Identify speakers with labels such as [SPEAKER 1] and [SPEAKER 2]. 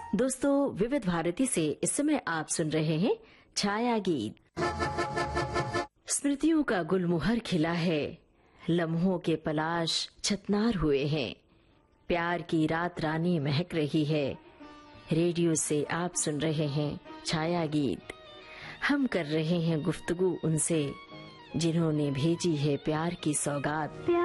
[SPEAKER 1] दोस्तों, विविध भारती से इस समय आप सुन रहे हैं छाया गीत। स्मृतियों का गुलमोहर खिला है, लम्हों के पलाश छतनार हुए हैं, प्यार की रात रानी महक रही है। रेडियो से आप सुन रहे हैं छाया गीत। हम कर रहे हैं गुफ्तगू उनसे जिन्होंने भेजी है प्यार की सौगात।